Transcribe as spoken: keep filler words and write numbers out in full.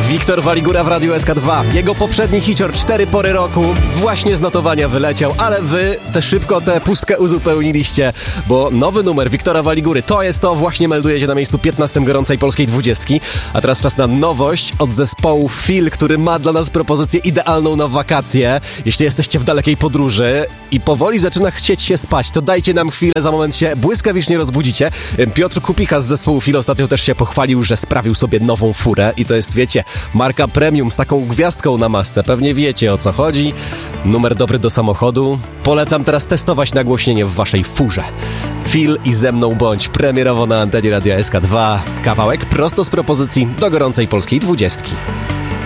Wiktor Waligura w Radiu S K dwa. Jego poprzedni hicior Cztery pory roku właśnie z notowania wyleciał, ale wy te szybko tę pustkę uzupełniliście, bo nowy numer Wiktora Waligury to jest to, właśnie melduje się na miejscu piętnastym gorącej polskiej dwudziestki. A teraz czas na nowość od zespołu Feel, który ma dla nas propozycję idealną na wakacje. Jeśli jesteście w dalekiej podróży i powoli zaczyna chcieć się spać, to dajcie nam chwilę, za moment się błyskawicznie rozbudzicie. Piotr Kupicha z zespołu Feel ostatnio też się pochwalił, że sprawił sobie nową furę i to jest, wiecie, marka premium z taką gwiazdką na masce. Pewnie wiecie, o co chodzi. Numer dobry do samochodu. Polecam teraz testować nagłośnienie w waszej furze. Feel i Ze mną bądź premierowo na antenie Radia S K dwa. Kawałek prosto z propozycji do gorącej polskiej dwudziestki.